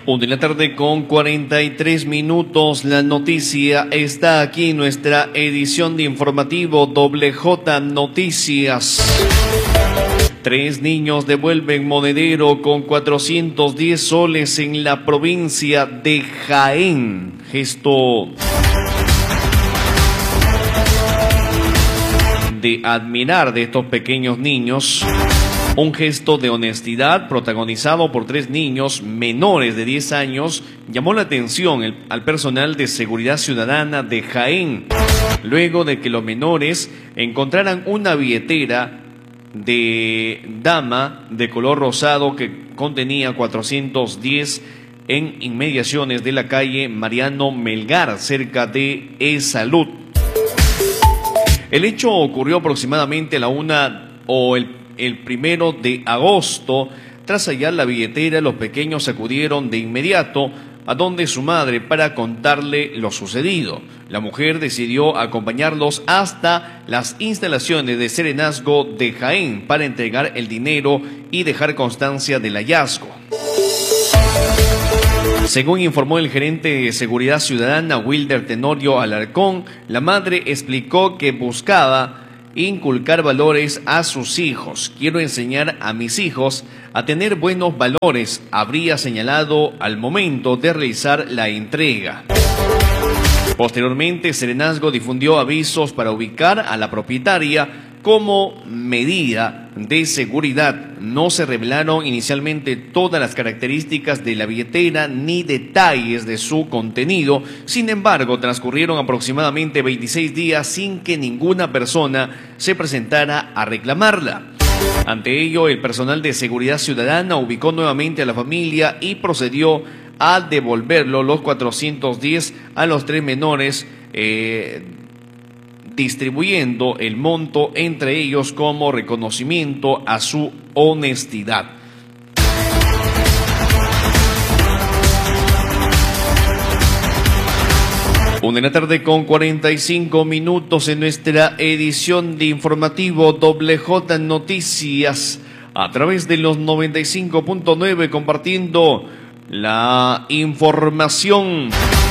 1 de la tarde con 43 minutos. La noticia está aquí en nuestra edición de informativo WJ Noticias. 3 niños devuelven monedero con 410 soles en la provincia de Jaén. Gesto de admirar de estos pequeños niños. Un gesto de honestidad protagonizado por 3 niños menores de 10 años llamó la atención al personal de seguridad ciudadana de Jaén, luego de que los menores encontraran una billetera de dama de color rosado que contenía 410 en inmediaciones de la calle Mariano Melgar, cerca de E-Salud. El hecho ocurrió aproximadamente a la 1 o el 1 de agosto. Tras hallar la billetera, los pequeños acudieron de inmediato a donde su madre para contarle lo sucedido. La mujer decidió acompañarlos hasta las instalaciones de Serenazgo de Jaén para entregar el dinero y dejar constancia del hallazgo. Según informó el gerente de Seguridad Ciudadana, Wilder Tenorio Alarcón, la madre explicó que buscaba inculcar valores a sus hijos. Quiero enseñar a mis hijos a tener buenos valores, habría señalado al momento de realizar la entrega. Posteriormente, Serenazgo difundió avisos para ubicar a la propietaria como medida de seguridad. No se revelaron inicialmente todas las características de la billetera ni detalles de su contenido. Sin embargo, transcurrieron aproximadamente 26 días sin que ninguna persona se presentara a reclamarla. Ante ello, el personal de seguridad ciudadana ubicó nuevamente a la familia y procedió a devolverlo los 410 a los 3 menores, distribuyendo el monto entre ellos como reconocimiento a su honestidad. Una de la tarde con 45 minutos en nuestra edición de informativo WJ Noticias a través de los 95.9, compartiendo la información.